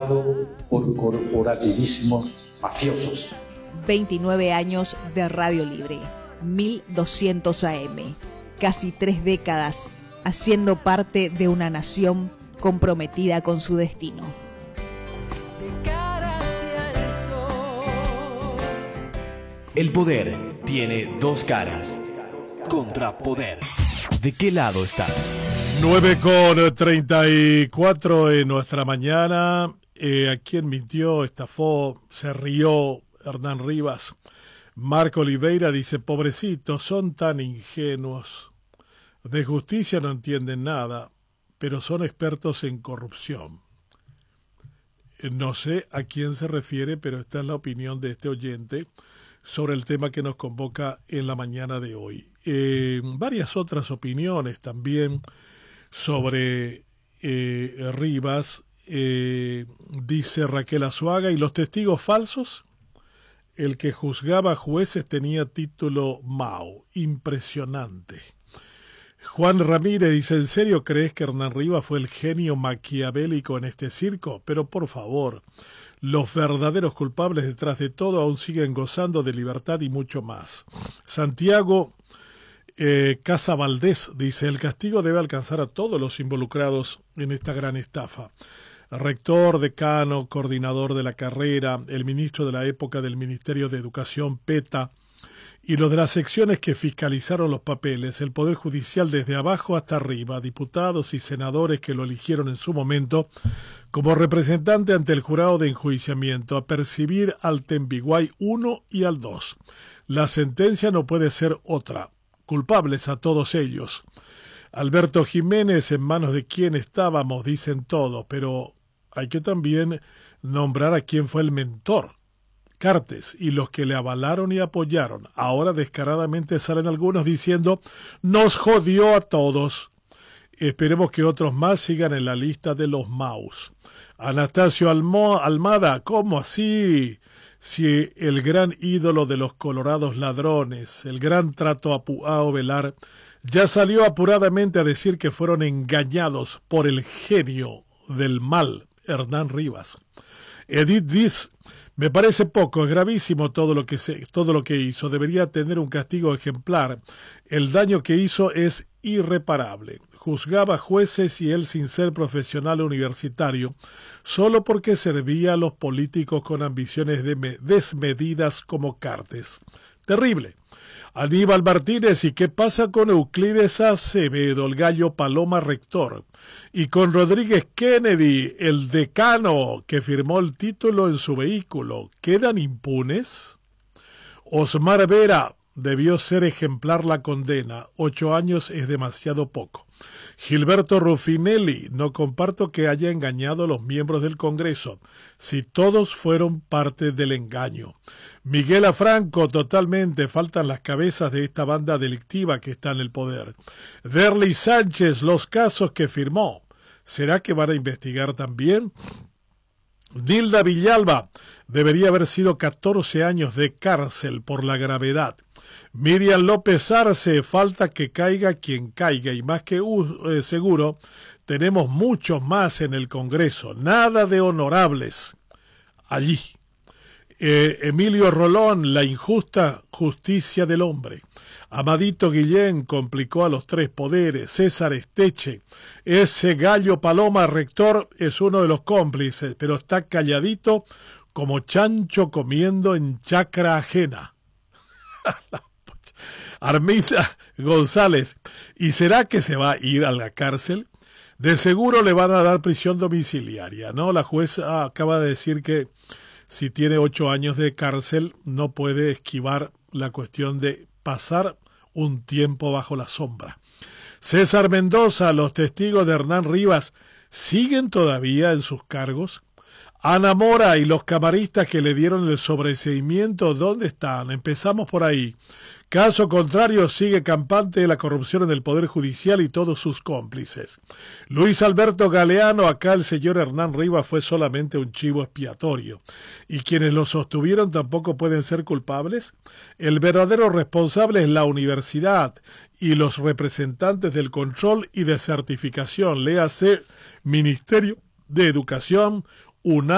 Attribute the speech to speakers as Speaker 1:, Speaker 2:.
Speaker 1: controlado por corporativismos mafiosos.
Speaker 2: 29 años de Radio Libre, 1200 AM, casi 3 décadas haciendo parte de una nación comprometida con su destino.
Speaker 3: El poder tiene dos caras. Contrapoder. ¿De qué lado estás?
Speaker 4: 9:34 en nuestra mañana. ¿A quién mintió, estafó, se rió Hernán Rivas? Marco Oliveira dice, pobrecitos, son tan ingenuos. De justicia no entienden nada, pero son expertos en corrupción. No sé a quién se refiere, pero esta es la opinión de este oyente sobre el tema que nos convoca en la mañana de hoy. Varias otras opiniones también sobre Rivas. Dice Raquel Azuaga, ¿y los testigos falsos? El que juzgaba jueces tenía título Mao. Impresionante. Juan Ramírez dice, ¿en serio crees que Hernán Rivas fue el genio maquiavélico en este circo? Pero por favor, los verdaderos culpables detrás de todo aún siguen gozando de libertad y mucho más. Santiago Casa Valdés dice, el castigo debe alcanzar a todos los involucrados en esta gran estafa. Rector, decano, coordinador de la carrera, el ministro de la época del Ministerio de Educación, PETA, y los de las secciones que fiscalizaron los papeles, el Poder Judicial desde abajo hasta arriba, diputados y senadores que lo eligieron en su momento como representante ante el jurado de enjuiciamiento, a percibir al Tembiguay 1 y al 2. La sentencia no puede ser otra. Culpables a todos ellos. Alberto Jiménez, en manos de quién estábamos, dicen todos, pero hay que también nombrar a quién fue el mentor. Cartes y los que le avalaron y apoyaron. Ahora descaradamente salen algunos diciendo, nos jodió a todos. Esperemos que otros más sigan en la lista de los Maus. Anastasio Almada, ¿cómo así? Si el gran ídolo de los colorados ladrones, el gran Trato a Ovelar, ya salió apuradamente a decir que fueron engañados por el genio del mal, Hernán Rivas. Edith dice, me parece poco, es gravísimo todo lo que hizo, debería tener un castigo ejemplar. El daño que hizo es irreparable. Juzgaba jueces y él sin ser profesional universitario, solo porque servía a los políticos con ambiciones desmedidas como Cartes. Terrible. Aníbal Martínez, ¿y qué pasa con Euclides Acevedo, el gallo Paloma rector? Y con Rodríguez Kennedy, el decano que firmó el título en su vehículo, ¿quedan impunes? Osmar Vera, debió ser ejemplar la condena, 8 años es demasiado poco. Gilberto Ruffinelli, no comparto que haya engañado a los miembros del Congreso, si todos fueron parte del engaño. Miguel Afranco, totalmente, faltan las cabezas de esta banda delictiva que está en el poder. Derly Sánchez, los casos que firmó, ¿será que van a investigar también? Nilda Villalba, debería haber sido 14 años de cárcel por la gravedad. Miriam López Arce, falta que caiga quien caiga, y más que seguro, tenemos muchos más en el Congreso, nada de honorables allí. Emilio Rolón, la injusta justicia del hombre. Amadito Guillén complicó a los 3 poderes. César Esteche, ese gallo Paloma rector es uno de los cómplices, pero está calladito como chancho comiendo en chacra ajena. Armida González, ¿y será que se va a ir a la cárcel? De seguro le van a dar prisión domiciliaria, ¿no? La jueza acaba de decir que si tiene 8 años de cárcel no puede esquivar la cuestión de pasar un tiempo bajo la sombra. César Mendoza, los testigos de Hernán Rivas siguen todavía en sus cargos. Ana Mora y los camaristas que le dieron el sobreseimiento, ¿dónde están? Empezamos por ahí. Caso contrario, sigue campante la corrupción en el Poder Judicial y todos sus cómplices. Luis Alberto Galeano, acá el señor Hernán Rivas fue solamente un chivo expiatorio. ¿Y quienes lo sostuvieron tampoco pueden ser culpables? El verdadero responsable es la universidad y los representantes del control y de certificación, léase Ministerio de Educación, UNAM,